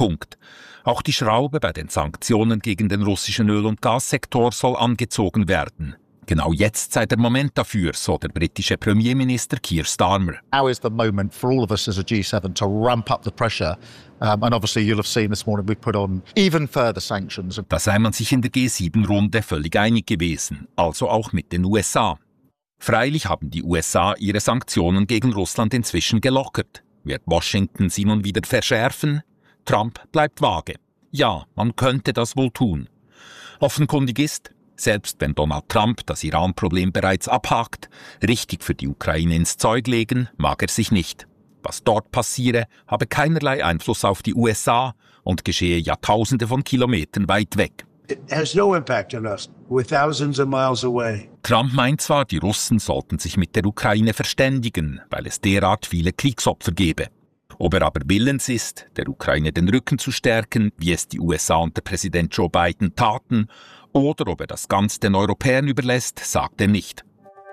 Punkt. Auch die Schraube bei den Sanktionen gegen den russischen Öl- und Gassektor soll angezogen werden. Genau jetzt sei der Moment dafür, so der britische Premierminister Keir Starmer. Now is the moment for all of us as a G7 to ramp up the pressure. And obviously you'll have seen this morning we've put on even further sanctions. Da sei man sich in der G7-Runde völlig einig gewesen, also auch mit den USA. Freilich haben die USA ihre Sanktionen gegen Russland inzwischen gelockert. Wird Washington sie nun wieder verschärfen? Trump bleibt vage. Ja, man könnte das wohl tun. Offenkundig ist, selbst wenn Donald Trump das Iran-Problem bereits abhakt, richtig für die Ukraine ins Zeug legen mag er sich nicht. Was dort passiere, habe keinerlei Einfluss auf die USA und geschehe Jahrtausende von Kilometern weit weg. It has no impact on us. We're thousands of miles away. Trump meint zwar, die Russen sollten sich mit der Ukraine verständigen, weil es derart viele Kriegsopfer gebe. Ob er aber willens ist, der Ukraine den Rücken zu stärken, wie es die USA unter Präsident Joe Biden taten, oder ob er das Ganze den Europäern überlässt, sagt er nicht.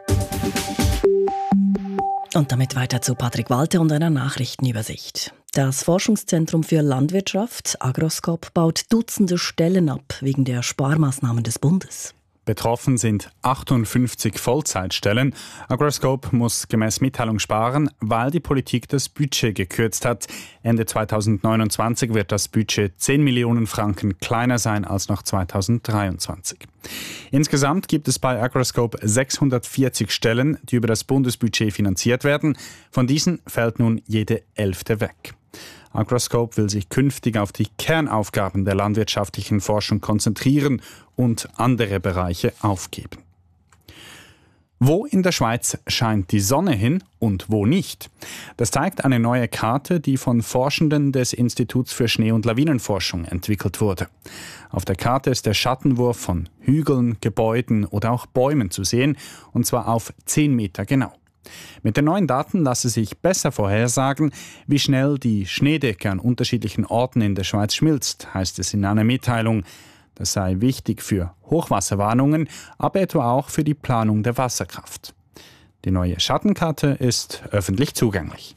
Und damit weiter zu Patrick Walter und einer Nachrichtenübersicht. Das Forschungszentrum für Landwirtschaft, Agroscope, baut Dutzende Stellen ab wegen der Sparmaßnahmen des Bundes. Betroffen sind 58 Vollzeitstellen. Agroscope muss gemäß Mitteilung sparen, weil die Politik das Budget gekürzt hat. Ende 2029 wird das Budget 10 Millionen Franken kleiner sein als noch 2023. Insgesamt gibt es bei Agroscope 640 Stellen, die über das Bundesbudget finanziert werden. Von diesen fällt nun jede 11. weg. Agroscope will sich künftig auf die Kernaufgaben der landwirtschaftlichen Forschung konzentrieren und andere Bereiche aufgeben. Wo in der Schweiz scheint die Sonne hin und wo nicht? Das zeigt eine neue Karte, die von Forschenden des Instituts für Schnee- und Lawinenforschung entwickelt wurde. Auf der Karte ist der Schattenwurf von Hügeln, Gebäuden oder auch Bäumen zu sehen, und zwar auf 10 Meter genau. Mit den neuen Daten lasse sich besser vorhersagen, wie schnell die Schneedecke an unterschiedlichen Orten in der Schweiz schmilzt, heißt es in einer Mitteilung. Das sei wichtig für Hochwasserwarnungen, aber etwa auch für die Planung der Wasserkraft. Die neue Schattenkarte ist öffentlich zugänglich.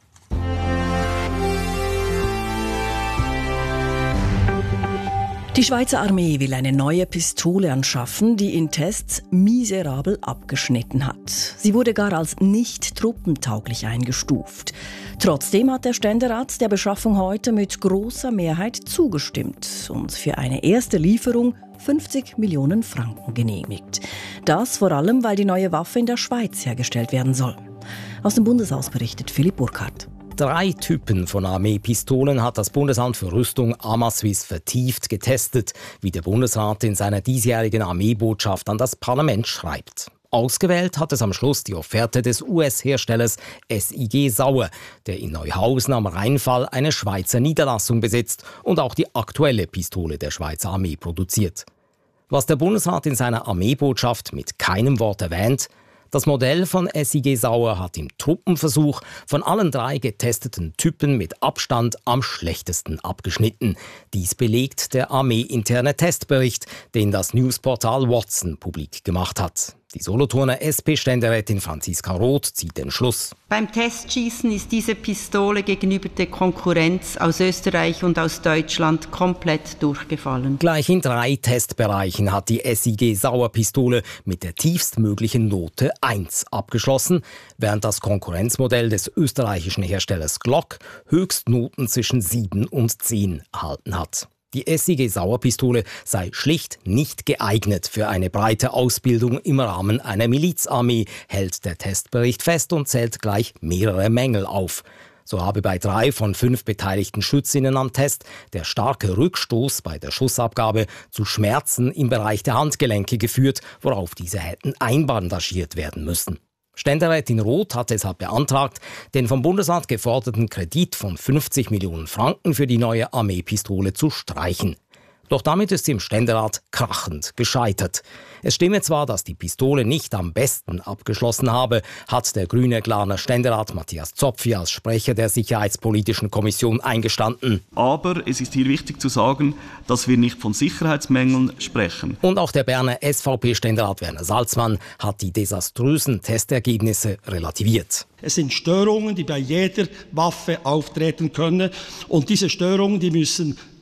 Die Schweizer Armee will eine neue Pistole anschaffen, die in Tests miserabel abgeschnitten hat. Sie wurde gar als nicht truppentauglich eingestuft. Trotzdem hat der Ständerat der Beschaffung heute mit großer Mehrheit zugestimmt und für eine erste Lieferung 50 Millionen Franken genehmigt. Das vor allem, weil die neue Waffe in der Schweiz hergestellt werden soll. Aus dem Bundeshaus berichtet Philipp Burkhardt. 3 Typen von Armeepistolen hat das Bundesamt für Rüstung AMASwiss vertieft getestet, wie der Bundesrat in seiner diesjährigen Armeebotschaft an das Parlament schreibt. Ausgewählt hat es am Schluss die Offerte des US-Herstellers SIG Sauer, der in Neuhausen am Rheinfall eine Schweizer Niederlassung besitzt und auch die aktuelle Pistole der Schweizer Armee produziert. Was der Bundesrat in seiner Armeebotschaft mit keinem Wort erwähnt: Das Modell von SIG Sauer hat im Truppenversuch von allen 3 getesteten Typen mit Abstand am schlechtesten abgeschnitten. Dies belegt der armeeinterne Testbericht, den das Newsportal Watson publik gemacht hat. Die Solothurner SP-Ständerätin Franziska Roth zieht den Schluss. Beim Testschießen ist diese Pistole gegenüber der Konkurrenz aus Österreich und aus Deutschland komplett durchgefallen. Gleich in 3 Testbereichen hat die SIG Sauer-Pistole mit der tiefstmöglichen Note 1 abgeschlossen, während das Konkurrenzmodell des österreichischen Herstellers Glock Höchstnoten zwischen 7 und 10 erhalten hat. Die SIG Sauer-Pistole sei schlicht nicht geeignet für eine breite Ausbildung im Rahmen einer Milizarmee, hält der Testbericht fest und zählt gleich mehrere Mängel auf. So habe bei 3 von 5 beteiligten Schützinnen am Test der starke Rückstoß bei der Schussabgabe zu Schmerzen im Bereich der Handgelenke geführt, worauf diese hätten einbandagiert werden müssen. Ständerätin Roth hat deshalb beantragt, den vom Bundesrat geforderten Kredit von 50 Millionen Franken für die neue Armeepistole zu streichen. Doch damit ist sie im Ständerat krachend gescheitert. Es stimme zwar, dass die Pistole nicht am besten abgeschlossen habe, hat der grüne Glarner Ständerat Matthias Zopfi als Sprecher der Sicherheitspolitischen Kommission eingestanden. Aber es ist hier wichtig zu sagen, dass wir nicht von Sicherheitsmängeln sprechen. Und auch der Berner SVP-Ständerat Werner Salzmann hat die desaströsen Testergebnisse relativiert. Es sind Störungen, die bei jeder Waffe auftreten können. Und diese Störungen, die müssen